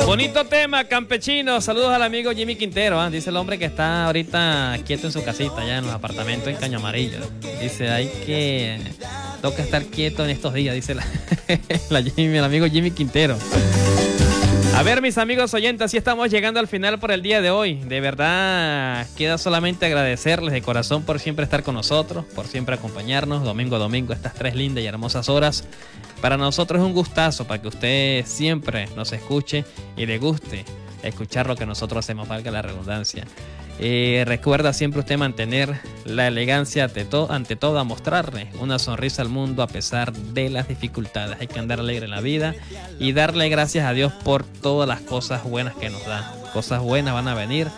Bonito tema, campechino. Saludos al amigo Jimmy Quintero, ¿eh? Dice el hombre que está ahorita quieto en su casita, allá en los apartamentos en Caño Amarillo. Dice, toca estar quieto en estos días, dice el amigo Jimmy Quintero. A ver, mis amigos oyentes, así estamos llegando al final por el día de hoy. De verdad, queda solamente agradecerles de corazón por siempre estar con nosotros, por siempre acompañarnos domingo a domingo, estas 3 lindas y hermosas horas. Para nosotros es un gustazo, para que usted siempre nos escuche y le guste escuchar lo que nosotros hacemos, valga la redundancia. Recuerda siempre usted mantener la elegancia ante todo, a mostrarle una sonrisa al mundo a pesar de las dificultades. Hay que andar alegre en la vida y darle gracias a Dios por todas las cosas buenas que nos da. Cosas buenas van a venir